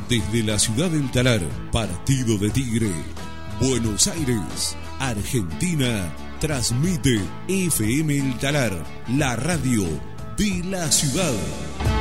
Desde la ciudad del Talar, partido de Tigre, Buenos Aires, Argentina, transmite FM El Talar, la radio de la ciudad.